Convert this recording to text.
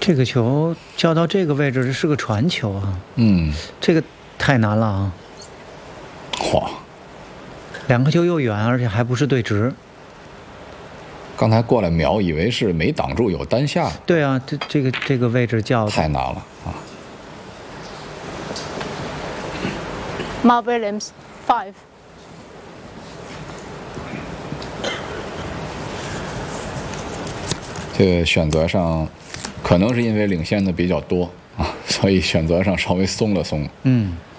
这个球交到这个位置，这是个传球啊。这个太难了啊。 嚯 ，2个球又远，而且还不是对直。 刚才过来瞄，以为是没挡住，有单下。 对啊，这个位置叫太难了啊。 Mal Williams 5。 这个选择上，可能是因为领先的比较多啊，所以选择上稍微松了松。